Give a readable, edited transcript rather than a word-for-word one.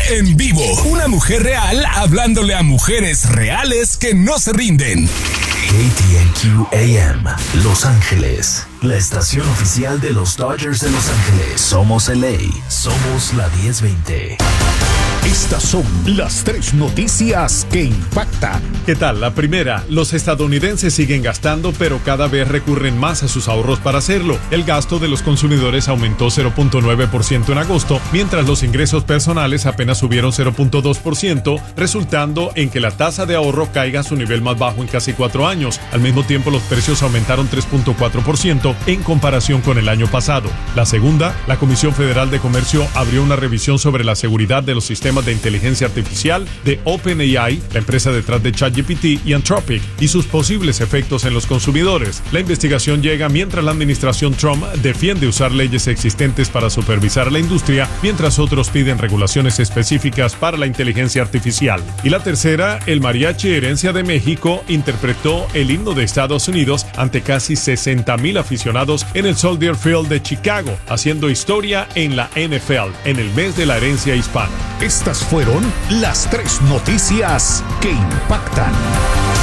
en vivo. Una mujer real hablándole a mujeres reales que no se rinden. KTNQ AM, Los Ángeles. La estación oficial de los Dodgers de Los Ángeles. Somos LA. Somos la 1020. Estas son las 3 noticias que impactan. ¿Qué tal? La primera, los estadounidenses siguen gastando, pero cada vez recurren más a sus ahorros para hacerlo. El gasto de los consumidores aumentó 0.9% en agosto, mientras los ingresos personales apenas subieron 0.2%, resultando en que la tasa de ahorro caiga a su nivel más bajo en casi 4 años. Al mismo tiempo, los precios aumentaron 3.4% en comparación con el año pasado. La segunda, la Comisión Federal de Comercio abrió una revisión sobre la seguridad de los sistemas de inteligencia artificial de OpenAI, la empresa detrás de ChatGPT y Anthropic, y sus posibles efectos en los consumidores. La investigación llega mientras la administración Trump defiende usar leyes existentes para supervisar la industria, mientras otros piden regulaciones específicas para la inteligencia artificial. Y la tercera, el Mariachi Herencia de México interpretó el himno de Estados Unidos ante casi 60,000 aficionados en el Soldier Field de Chicago, haciendo historia en la NFL en el mes de la herencia hispana. Estas fueron las 3 noticias que impactan.